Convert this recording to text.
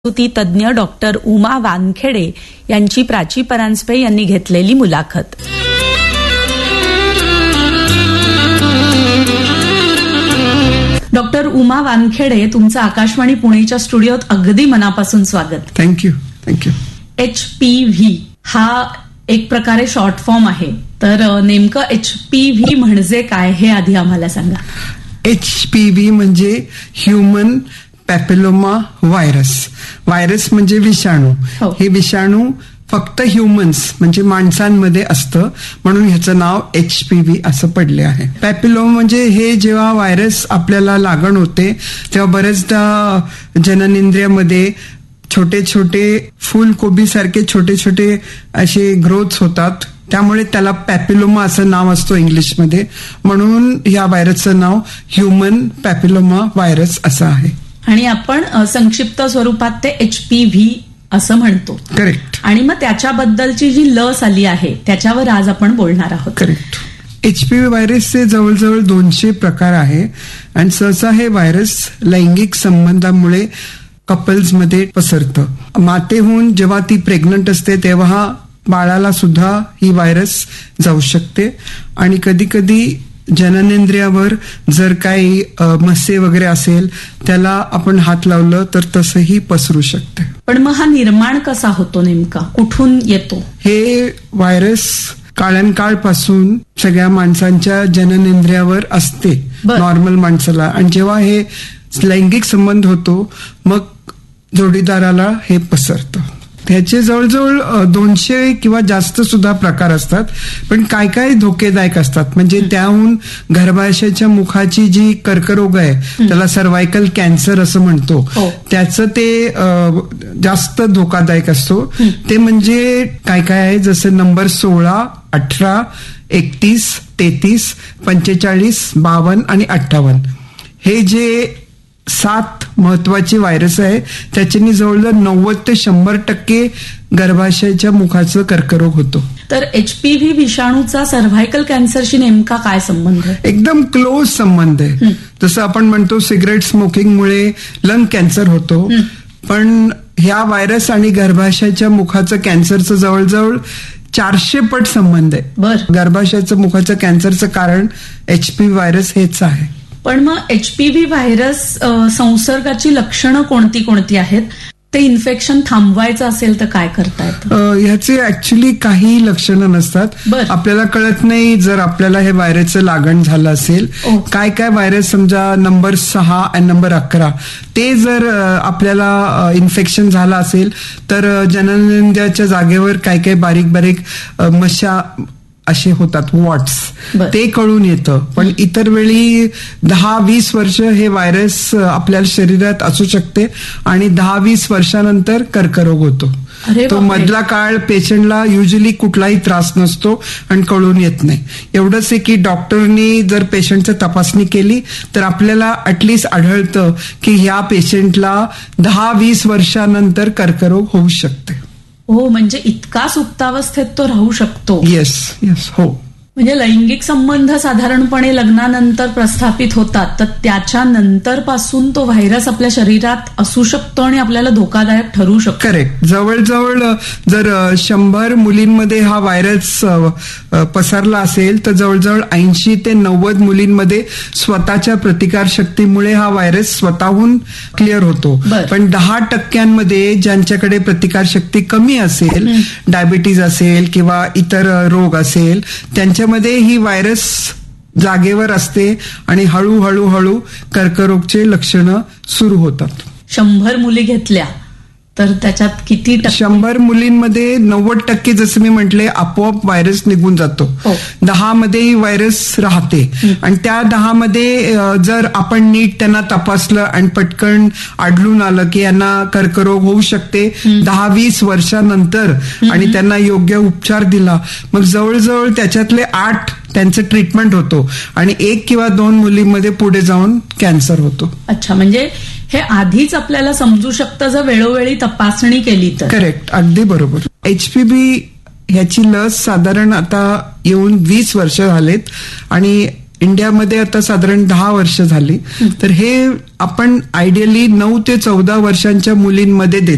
प्रसूती तज्ज्ञ डॉक्टर उमा वानखेडे यांची प्राची परांजपे यांनी घेतलेली मुलाखत. डॉक्टर उमा वानखेडे, तुमचं आकाशवाणी पुणेच्या स्टुडिओत अगदी मनापासून स्वागत. थँक्यू. HPV हा एक प्रकारे शॉर्ट फॉर्म आहे, तर नेमकं HPV म्हणजे काय हे आधी आम्हाला सांगा. HPV म्हणजे ह्युमन पॅपिलोमा व्हायरस म्हणजे विषाणू. हे विषाणू फक्त ह्युमन्स म्हणजे माणसांमध्ये असतं, म्हणून ह्याचं नाव HPV असं पडले आहे. पॅपिलोमा म्हणजे हे जेव्हा व्हायरस आपल्याला लागण होते तेव्हा बरेचदा जननेंद्रियामध्ये छोटे छोटे फुलकोबी सारखे छोटे छोटे असे ग्रोथ्स होतात, त्यामुळे त्याला पॅपिलोमा असं नाव असतो इंग्लिशमध्ये, म्हणून या व्हायरसचं नाव ह्युमन पॅपिलोमा व्हायरस असं आहे. आणि आपण संक्षिप्त स्वरूपात ते HPV असं म्हणतो. करेक्ट. आणि मग त्याच्याबद्दलची जी लस आली आहे त्याच्यावर आज आपण बोलणार आहोत. करेक्ट. HPV व्हायरसचे जवळजवळ 200 प्रकार आहे आणि सहसा हे व्हायरस लैंगिक संबंधामुळे कपल्समध्ये पसरतं. मातेहून जेव्हा ती प्रेग्नंट असते तेव्हा बाळाला सुद्धा ही व्हायरस जाऊ शकते आणि कधी कधी जननेंद्रियावर जर काही मस्से वगैरे असेल त्याला आपण हात लावलं तर तसंही पसरू शकते. पण मग हा निर्माण कसा होतो, नेमका कुठून येतो? हे व्हायरस काळांकाळपासून सगळ्या माणसांच्या जननेंद्रियावर असते, नॉर्मल माणसाला, आणि जेव्हा हे लैंगिक संबंध होतो मग जोडीदाराला हे पसरतं. त्याचे जवळजवळ 200 किंवा जास्त सुद्धा प्रकार असतात, पण काय काय धोकेदायक असतात. म्हणजे त्याहून गर्भाशयाच्या मुखाची जी कर्करोग आहे त्याला सर्वायकल कॅन्सर असं म्हणतो, त्याचं ते जास्त धोकादायक असतो. ते म्हणजे काय काय आहे, जसं नंबर 16, 18, 31, 33, 45, 52 आणि 58 हे जे 7 महत्वाचे व्हायरस आहे त्याच्यानी जवळजवळ 90 ते 100% गर्भाशयाच्या मुखाचं कर्करोग होतो. तर HPV विषाणूचा सर्व्हायकल कॅन्सरशी नेमका काय संबंध आहे? एकदम क्लोज संबंध आहे. जसं आपण म्हणतो सिगरेट स्मोकिंगमुळे लंग कॅन्सर होतो, पण ह्या व्हायरस आणि गर्भाशयाच्या मुखाचं कॅन्सरचं जवळजवळ 400 पट संबंध आहे. गर्भाशयाचं मुखाचं कॅन्सरचं कारण HPV व्हायरस हेच आहे. पण मग HPV व्हायरस संसर्गाची लक्षणं कोणती कोणती आहेत? ते इन्फेक्शन थांबवायचं असेल तर काय करता येतं? ह्याचे ऍक्च्युली काही लक्षणं नसतात. आपल्याला कळत नाही जर आपल्याला हे व्हायरसचं लागण झालं असेल. काय काय व्हायरस, समजा नंबर 6 आणि नंबर 11 ते जर आपल्याला इन्फेक्शन झालं असेल तर जननेंद्रियाच्या जागेवर काय काय बारीक बारीक मशा असे होतात, वॉट्स, ते कळून येतं. पण इतर वेळी 10-20 वर्ष हे व्हायरस आपल्या शरीरात असू शकते आणि 10-20 वर्षानंतर कर्करोग होतो. तो मधला काळ पेशंटला युजली कुठलाही त्रास नसतो आणि कळून येत नाही. एवढंच आहे की डॉक्टरनी जर पेशंटची तपासणी केली तर आपल्याला ऍटलिस्ट आढळतं की ह्या पेशंटला 10-20 वर्षानंतर कर्करोग होऊ शकते. हो, म्हणजे इतका सुप्तावस्थेत तो राहू शकतो. येस, हो. म्हणजे लैंगिक संबंध साधारणपणे लग्नानंतर प्रस्थापित होतात, तर त्याच्यानंतर पासून तो व्हायरस आपल्या शरीरात असू शकतो आणि आपल्याला धोकादायक ठरू शकतो. करेक्ट. जवळजवळ जर 100 मुलींमध्ये हा व्हायरस पसरला असेल तर जवळजवळ 80 ते 90 मुलींमध्ये स्वतःच्या प्रतिकार शक्तीमुळे हा व्हायरस स्वतःहून क्लिअर होतो. पण 10% ज्यांच्याकडे प्रतिकार शक्ती कमी असेल, डायबिटीज असेल किंवा इतर रोग असेल, त्यांच्यामध्ये ही व्हायरस जागेवर असते आणि हळूहळू कर्करोगचे लक्षणं सुरू होतात. 100 मुली घेतल्या तर त्याच्यात किती 100 मुलींमध्ये 90% जसं मी म्हटले आपोआप व्हायरस निघून जातो. 10 मध्ये ही व्हायरस राहते आणि त्या 10 मध्ये जर आपण नीट त्यांना तपासलं आणि पटकन आढळून आलं की यांना कर्करोग होऊ शकते 10-20 वर्षानंतर आणि त्यांना योग्य उपचार दिला, मग जवळजवळ त्याच्यातले 8 त्यांचं ट्रीटमेंट होतो आणि 1 किंवा 2 मुलींमध्ये पुढे जाऊन कॅन्सर होतो. अच्छा, म्हणजे हे आधीच आपल्याला समजू शकतं जर वेळोवेळी तपासणी केली तर. करेक्ट, अगदी बरोबर. HPV ह्याची लस साधारण आता येऊन 20 वर्ष झालेत आणि इंडियामध्ये आता साधारण 10 वर्ष झाली. तर हे आपण आयडियली 9 ते 14 वर्षांच्या मुलींमध्ये देतो.